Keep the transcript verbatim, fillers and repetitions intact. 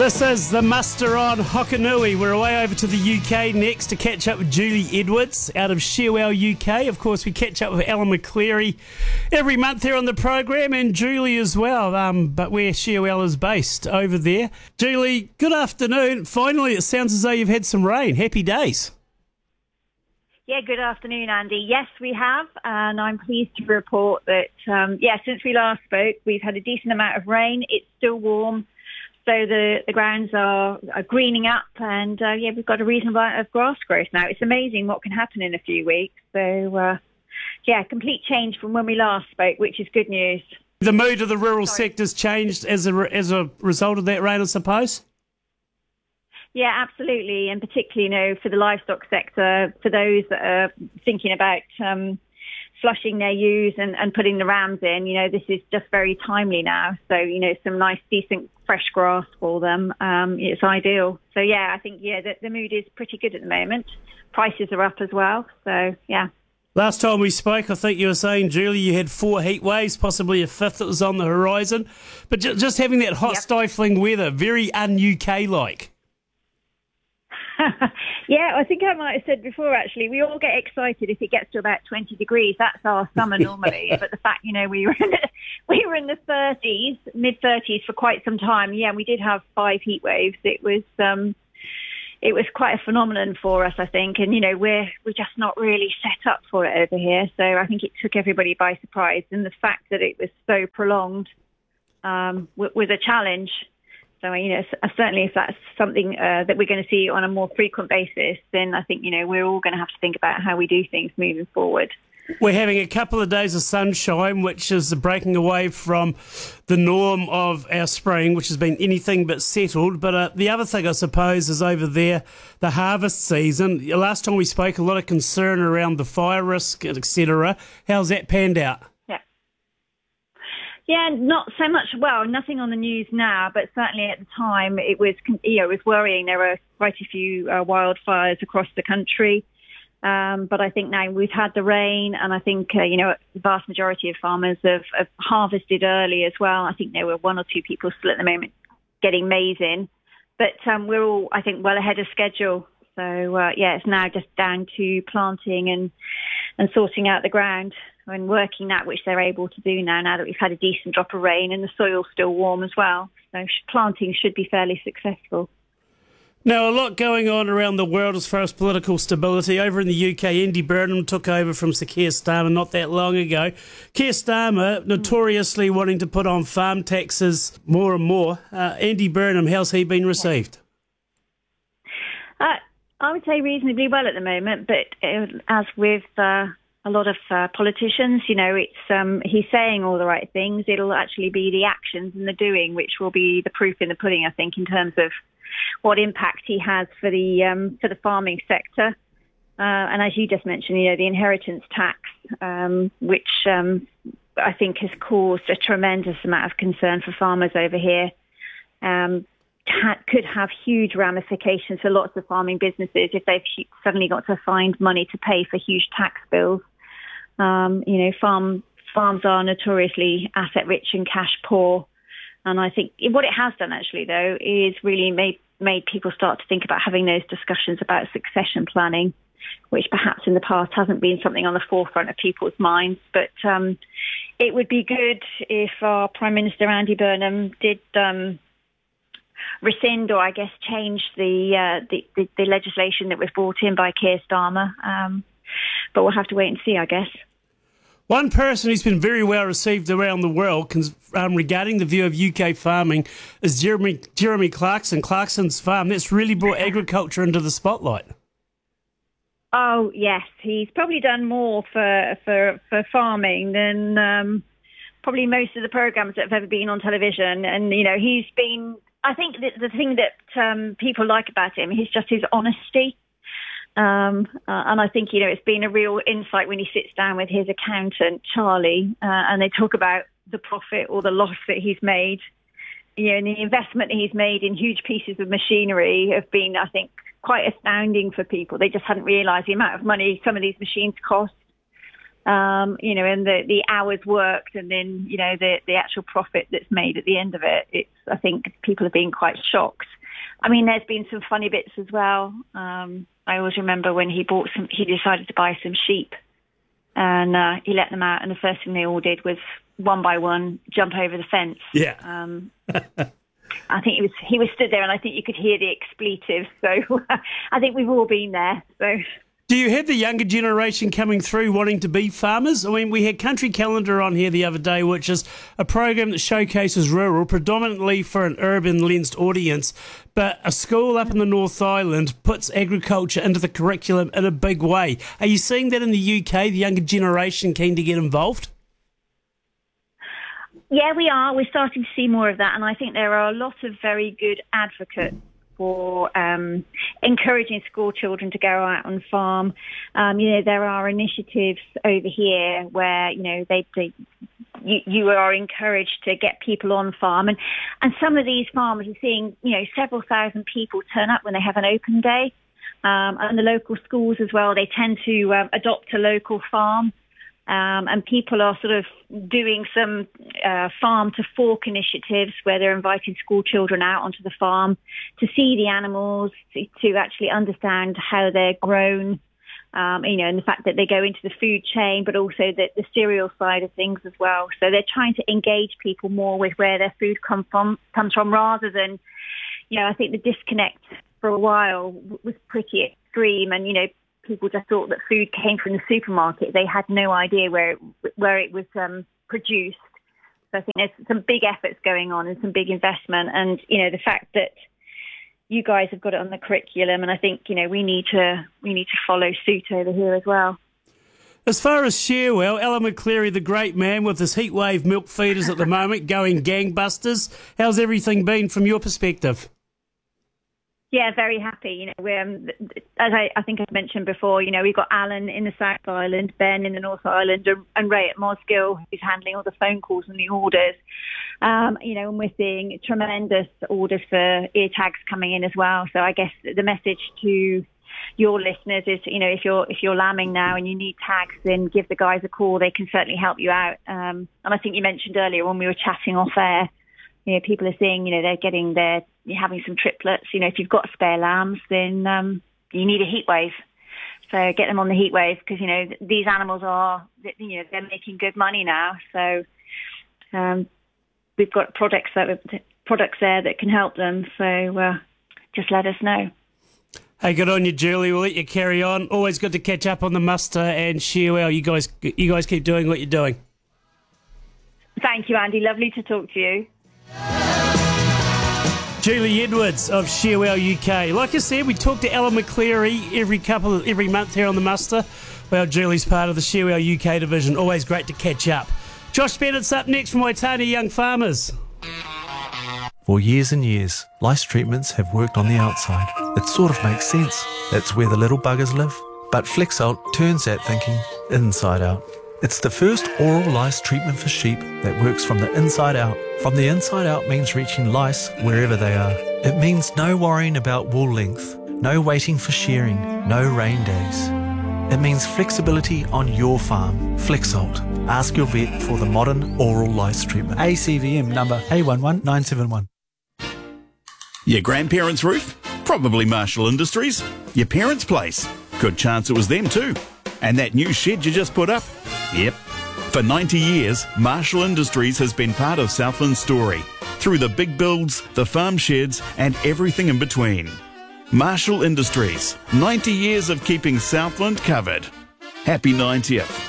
This is the muster on Hokanui. We're away over to the U K next to catch up with Julie Edwards out of Shearwell U K. Of course, we catch up with Alan McCleary every month here on the program, and Julie as well, um, but where Shearwell is based over there. Julie, good afternoon. Finally, it sounds as though you've had some rain. Happy days. Yeah, good afternoon, Andy. Yes, we have, and I'm pleased to report that, um, yeah, since we last spoke, we've had a decent amount of rain. It's still warm. So the, the grounds are, are greening up, and uh, yeah, we've got a reasonable amount of grass growth now. It's amazing what can happen in a few weeks. So uh, yeah, complete change from when we last spoke, which is good news. The mood of the rural Sorry. sector's changed as a, as a result of that rain, I suppose? Yeah, absolutely, and particularly, you know, for the livestock sector, for those that are thinking about um, flushing their ewes and, and putting the rams in, you know, this is just very timely now. So, you know, some nice, decent, fresh grass for them. Um, it's ideal. So, yeah, I think, yeah, the, the mood is pretty good at the moment. Prices are up as well. So, yeah. Last time we spoke, I think you were saying, Julie, you had four heat waves, possibly a fifth that was on the horizon. But ju- just having that hot, Yep. stifling weather, very un-U K-like. Yeah, I think I might have said before, actually, we all get excited if it gets to about twenty degrees. That's our summer normally. But the fact, you know, we were in the, we were in the thirties, mid-thirties for quite some time. Yeah, we did have five heat waves. It was um, it was quite a phenomenon for us, I think. And, you know, we're, we're just not really set up for it over here. So I think it took everybody by surprise. And the fact that it was so prolonged um, w- was a challenge. So, you know, certainly if that's something uh, that we're going to see on a more frequent basis, then I think, you know, we're all going to have to think about how we do things moving forward. We're having a couple of days of sunshine, which is breaking away from the norm of our spring, which has been anything but settled. But uh, the other thing, I suppose, is over there, the harvest season. Last time we spoke, a lot of concern around the fire risk, et cetera. How's that panned out? Yeah, not so much. Well, nothing on the news now, but certainly at the time it was, you know, it was worrying. There were quite a few uh, wildfires across the country, um, but I think now we've had the rain, and I think uh, you know the vast majority of farmers have, have harvested early as well. I think there were one or two people still at the moment getting maize in, but um, we're all, I think, well ahead of schedule. So uh, yeah, it's now just down to planting and and sorting out the ground and working that, which they're able to do now, now that we've had a decent drop of rain and the soil's still warm as well. So planting should be fairly successful. Now, a lot going on around the world as far as political stability. Over in the U K, Andy Burnham took over from Sir Keir Starmer not that long ago. Keir Starmer notoriously mm. wanting to put on farm taxes more and more. Uh, Andy Burnham, how's he been received? Uh, I would say reasonably well at the moment, but uh, as with uh, a lot of uh, politicians, you know, it's um, he's saying all the right things. It'll actually be the actions and the doing which will be the proof in the pudding, I think, in terms of what impact he has for the um, for the farming sector. Uh, and as you just mentioned, you know, the inheritance tax, um, which um, I think has caused a tremendous amount of concern for farmers over here. Um, could have huge ramifications for lots of farming businesses if they've suddenly got to find money to pay for huge tax bills. Um, you know, farm farms are notoriously asset rich and cash poor. And I think what it has done actually, though, is really made, made people start to think about having those discussions about succession planning, which perhaps in the past hasn't been something on the forefront of people's minds. But um, it would be good if our Prime Minister, Andy Burnham, did um, rescind or I guess change the, uh, the, the the legislation that was brought in by Keir Starmer. Um, but we'll have to wait and see, I guess. One person who's been very well received around the world um, regarding the view of U K farming is Jeremy Jeremy Clarkson, Clarkson's Farm. That's really brought agriculture into the spotlight. Oh, yes. He's probably done more for for, for farming than um, probably most of the programmes that have ever been on television. And, you know, he's been... I think that the thing that um, people like about him is just his honesty. Um, uh, and I think, you know, it's been a real insight when he sits down with his accountant, Charlie, uh, and they talk about the profit or the loss that he's made. You know, and the investment that he's made in huge pieces of machinery have been, I think, quite astounding for people. They just hadn't realised the amount of money some of these machines cost. Um, you know, and the, the hours worked, and then, you know, the, the actual profit that's made at the end of it. It's, I think people have been quite shocked. I mean, there's been some funny bits as well. Um, I always remember when he bought some, he decided to buy some sheep, and uh, he let them out, and the first thing they all did was one by one jump over the fence. Yeah. Um, I think he was he was stood there, and I think you could hear the expletives. So I think we've all been there. So. Do you have the younger generation coming through wanting to be farmers? I mean, we had Country Calendar on here the other day, which is a program that showcases rural, predominantly for an urban-lensed audience, but a school up in the North Island puts agriculture into the curriculum in a big way. Are you seeing that in the U K, the younger generation keen to get involved? Yeah, we are. We're starting to see more of that, and I think there are a lot of very good advocates for um, encouraging school children to go out and farm. Um, you know, there are initiatives over here where, you know, they, they you, you are encouraged to get people on farm. And, and some of these farmers are seeing, you know, several thousand people turn up when they have an open day. Um, and the local schools as well, they tend to um, adopt a local farm. Um, and people are sort of doing some uh, farm to fork initiatives where they're inviting school children out onto the farm to see the animals, to, to actually understand how they're grown, um, you know, and the fact that they go into the food chain, but also the, the cereal side of things as well. So they're trying to engage people more with where their food come from, comes from, rather than, you know, I think the disconnect for a while was pretty extreme, and, you know, people just thought that food came from the supermarket. They had no idea where it, where it was um, produced. So I think there's some big efforts going on and some big investment. And, you know, the fact that you guys have got it on the curriculum, and I think, you know, we need to we need to follow suit over here as well. As far as Sherwell, Alan McCleary, the great man with his heatwave milk feeders at the moment, going gangbusters. How's everything been from your perspective? Yeah, very happy. You know, we're, um, as I, I think I've mentioned before, you know, we've got Alan in the South Island, Ben in the North Island, and Ray at Mosgill, who's handling all the phone calls and the orders. Um, you know, and we're seeing tremendous orders for ear tags coming in as well. So I guess the message to your listeners is, you know, if you're if you're lambing now and you need tags, then give the guys a call. They can certainly help you out. Um, and I think you mentioned earlier when we were chatting off air, you know, people are seeing, you know, they're getting their, you're having some triplets. You know, if you've got spare lambs, then um, you need a heat wave. So get them on the heat wave, because, you know, these animals are, you know, they're making good money now. So um, we've got products that products there that can help them. So uh, just let us know. Hey, good on you, Julie. We'll let you carry on. Always good to catch up on the muster and Sherwell. You guys, you guys keep doing what you're doing. Thank you, Andy. Lovely to talk to you. Julie Edwards of Sherwell U K. Like I said, we talk to Alan McCleary every couple of, every month here on the muster. Well, Julie's part of the Sherwell U K division. Always great to catch up. Josh Bennett's up next from Waitania Young Farmers. For years and years, lice treatments have worked on the outside. It sort of makes sense. That's where the little buggers live. But Flexalt turns that thinking inside out. It's the first oral lice treatment for sheep that works from the inside out. From the inside out means reaching lice wherever they are. It means no worrying about wool length, no waiting for shearing, no rain days. It means flexibility on your farm. Flexalt. Ask your vet for the modern oral lice treatment. A C V M number A one one nine seven one. Your grandparents' roof? Probably Marshall Industries. Your parents' place? Good chance it was them too. And that new shed you just put up? Yep. For ninety years, Marshall Industries has been part of Southland's story, through the big builds, the farm sheds, and everything in between. Marshall Industries, ninety years of keeping Southland covered. Happy ninetieth.